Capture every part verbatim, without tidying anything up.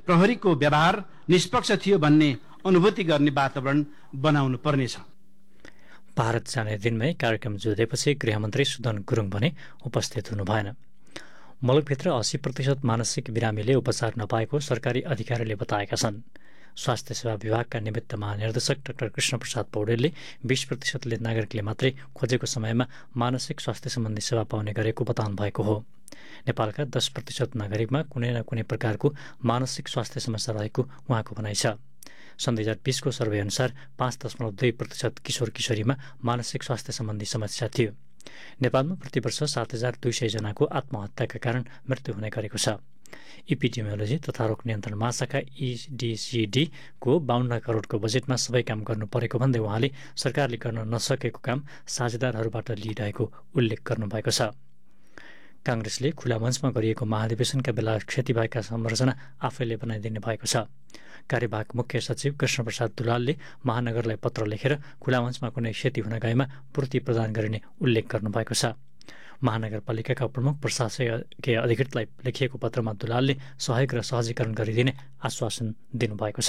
प्रहरीको व्यवहार निष्पक्ष थियो भन्ने अनुभूति गर्ने वातावरण बनाउनु पर्नेछ। भारत जाने दिनमै कार्यक्रम जोडिएपछि गृहमन्त्री सुदन गुरुङ भने उपस्थित हुनु भएन। मुलुकभित्र अस्सी प्रतिशत मानसिक बिरामीले उपचार नपाएको सरकारी अधिकारीले बताएका छन्। स्वास्थ्य सेवा विभागका निमित्त महानिर्देशक डाक्टर कृष्ण प्रसाद पौडेलले बीस प्रतिशतले नागरिकले मात्रै खोजेको समयमा मानसिक स्वास्थ्य सम्बन्धी सेवा पाउने गरेको बताउनु भएको हो। नेपालका दस प्रतिशत नागरिकमा कुनै न कुनै प्रकारको मानसिक स्वास्थ्य समस्या रहेको उहाँको भनाइ छ। सन् दुई हजार बिसको सर्वे अनुसार पाँच दशमलव दुई प्रतिशत किशोर किशोरीमा मानसिक स्वास्थ्य सम्बन्धी समस्या थियो। नेपालमा प्रतिवर्ष सात हजार दुई सय जनाको आत्महत्याका कारण मृत्यु हुने गरेको छ। इपिडेमियोलोजी तथा रोग नियन्त्रण महाशाखा इडिसिडीको बाहन्न करोडको बजेटमा सबै काम गर्नु परेको भन्दै उहाँले सरकारले गर्न नसकेको काम साझेदारहरूबाट लिइरहेको उल्लेख गर्नुभएको छ। कांग्रेसले खुला मञ्चमा गरिएको महाधिवेशनका बेला क्षति भएका संरचना आफैले बनाइदिने भएको छ। कार्यवाहक मुख्य सचिव कृष्णप्रसाद दुलालले महानगरलाई पत्र लेखेर खुला मञ्चमा कुनै क्षति हुन गएमा पूर्ति प्रदान गरिने उल्लेख गर्नुभएको छ। महानगरपालिकाका प्रमुख प्रशासकीय अधिकृतलाई लेखिएको पत्रमा दुलालले सहयोग र सहजीकरण गरिदिने आश्वासन दिनुभएको छ।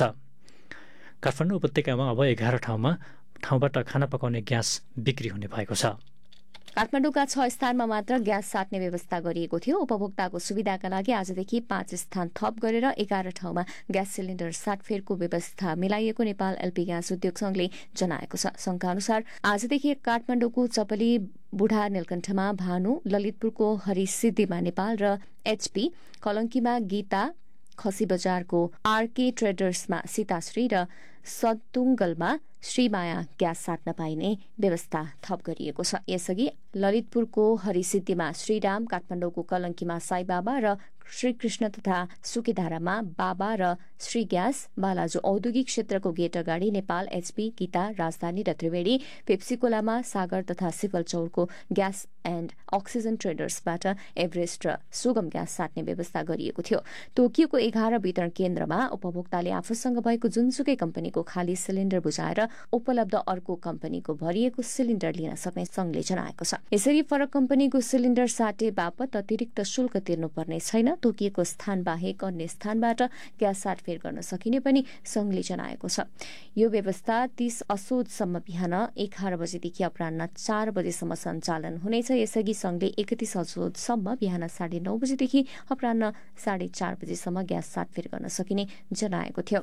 काठमाडौँ उपत्यकामा अब एघार ठाउँमा ठाउँबाट खाना पकाउने ग्यास बिक्री हुने भएको छ। काठमाडौँका छ स्थानमा मात्र ग्यास साट्ने व्यवस्था गरिएको थियो। उपभोक्ताको सुविधाका लागि आजदेखि पाँच स्थान थप गरेर एघार ठाउँमा ग्यास सिलिण्डर साटफेरको व्यवस्था मिलाइएको नेपाल एलपी ग्यास उद्योग संघले जनाएको छ। संघका अनुसार आजदेखि काठमाडौँको चपली बुढा नीलकण्ठमा भानु, ललितपुरको हरिसिद्धिमा नेपाल र एचपी, कलंकीमा गीता, खसी बजारको आरके ट्रेडर्समा सीताश्री र सतुङ्गलमा श्रीमाया ग्यास साट्न पाइने व्यवस्था थप गरिएको छ। यसअघि ललितपुरको हरिसिद्धिमा श्रीराम, काठमाडौँको कलंकीमा साईबाबा र श्रीकृष्ण तथा सुकेधारामा बाबा र श्री ग्यास, बालाजु औद्योगिक क्षेत्रको गेट अगाडि नेपाल एचपी, गीता, राजधानी र त्रिवेणी, पेप्सिकोलामा सागर तथा सिफलचौरको ग्यास एण्ड अक्सिजन ट्रेडर्सबाट एभरेस्ट र सुगम ग्यास साट्ने व्यवस्था गरिएको थियो। तोकिएको एघार वितरण केन्द्रमा उपभोक्ताले आफूसँग भएको जुनसुकै कम्पनीको खाली सिलिण्डर बुझाएर उपलब्ध अर्को कम्पनीको भरिएको सिलिण्डर लिन सक्ने संघले जनाएको छ। यसरी फरक कम्पनीको सिलिण्डर साटे बापत अतिरिक्त शुल्क तिर्नुपर्ने छैन। तोकिएको स्थान बाहेक अन्य स्थानबाट ग्यास साटफेर गर्न सकिने पनि संघले जनाएको छ। यो व्यवस्था तीस असोजसम्म बिहान एघार बजेदेखि अपराह्न चार बजेसम्म सञ्चालन हुनेछ। यसअघि संघले एकतीस असोजसम्म बिहान साढे नौ बजेदेखि अपराह्न साढे चार बजेसम्म ग्यास साटफेर गर्न सकिने जनाएको थियो।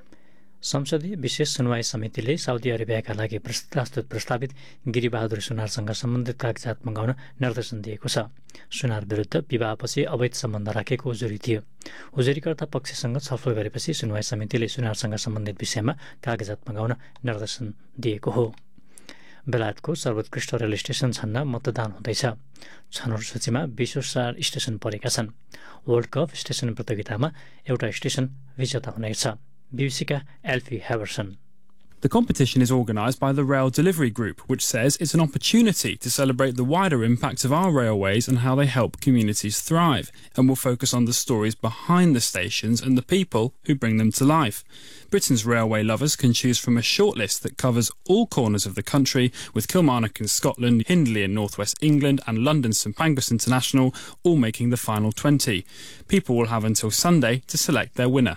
संसदीय विशेष सुनवाई समितिले साउदी अरेबियाका लागि प्रस्तुत प्रस्तावित गिरिबहादुर सुनारसँग सम्बन्धित कागजात मगाउन निर्देशन दिएको छ। सुनार विरुद्ध विवाहपछि अवैध सम्बन्ध राखेको उजुरी थियो। उजुरीकर्ता पक्षसँग छलफल गरेपछि सुनवाई समितिले सुनारसँग सम्बन्धित विषयमा कागजात मगाउन निर्देशन दिएको हो। बेलायतको सर्वोत्कृष्ट रेल स्टेशन छन्न मतदान हुँदैछ। छनौट सूचीमा बीसवटा स्टेशन परेका छन्। वर्ल्ड कप स्टेशन प्रतियोगितामा एउटा स्टेशन विजेता हुनेछ। बीबीसीका एल्फी हेबरसन। The competition is organised by the Rail Delivery Group, which says it's an opportunity to celebrate the wider impact of our railways and how they help communities thrive, and will focus on the stories behind the stations and the people who bring them to life. Britain's railway lovers can choose from a shortlist that covers all corners of the country, with Kilmarnock in Scotland, Hindley in northwest England and London St Pancras International all making the final twenty. People will have until Sunday to select their winner.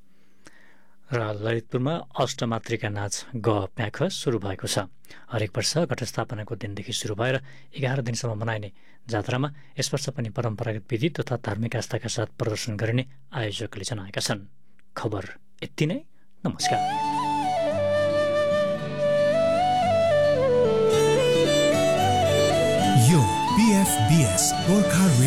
र ललितपुरमा अष्टमातृका नाच ग प्याख सुरु भएको छ। हरेक वर्ष घटस्थापनाको दिनदेखि सुरु भएर एघार दिनसम्म मनाइने जात्रामा यस वर्ष पनि परम्परागत विधि तथा धार्मिक आस्थाका साथ प्रदर्शन गरिने आयोजकले जनाएका छन्। खबर यति नै। नमस्कार। यो पीएफबीएस गोर्खा